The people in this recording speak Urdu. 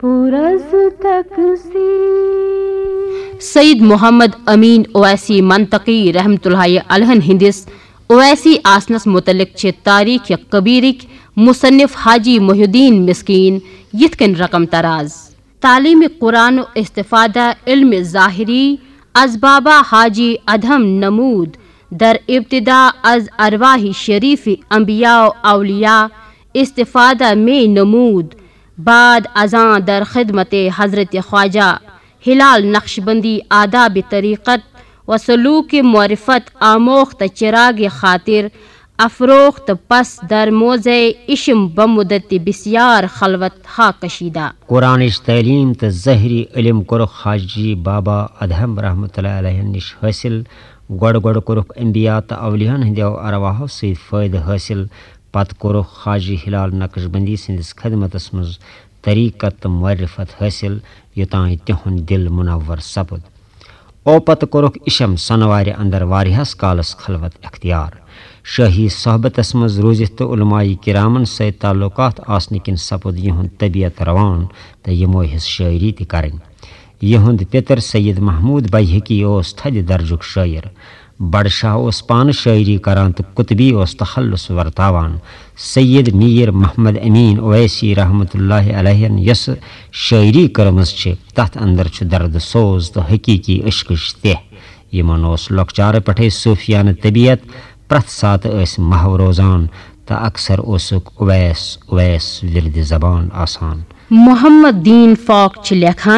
پورز تقصیر. سید محمد امین اویسی منطقی رحمت اللہ علیہ ہندس اویسی آسنس متعلق چھ تاریخ کبیرک مصنف حاجی محی الدین مسکین یتھ کن رقم تراز. تعلیم قرآن و استفادہ علم ظاہری از بابا حاجی ادهم نمود در ابتدا از ارواح شریف انبیاء و اولیاء استفادہ میں نمود. بعد ازاں در خدمت حضرت خواجہ ہلال نقشبندی آداب طریقت و سلوک معرفت آموخت چراغ خاطر افروخت پس در موضع اشم بمدت بسیار خلوت ہا کشیدہ. قرآنش تعلیم تو ظاہری علم کرخ حاجی بابا ادهم رحمۃ اللہ علیہ نش حاصل. گوڑ کرخ انبیاء تو اولیاء ہندیو ارواحو سی فائدہ حاصل. پت کرخ حاجی ہلال نقش بندی سندس خدمتس مز طریقت معرفت حاصل یوتان تہن دل منور سپد. او پت کرخ اشم سنوار اندر واریہس کالس خلوت اختیار. شاہی صحبتس مز روزت تو علماء کرامن سے تعلقات آسن کن سپد یہند طبیعت روان تو یمو حس شاعری تہ کرن. یہند پتر سید محمود بیہقی اوس تھد درجک شاعر. بڑ شاہ اوس پان شاعری کران تو قطبی اوس تخلص ورتاوان. سید میر محمد امین اویسی رحمۃ اللہ علیہ یس شاعری کرمز چھ تحت اندر چھ درد سوز تو حقیقی عشقش تہ. یمن اوس لکچار پٹھے صوفیانہ طبیعت پرت سات اس محو روزان تا اکثر اوسک اویس اویس ورد زبان آسان. محمد دین فاق چھ لکھان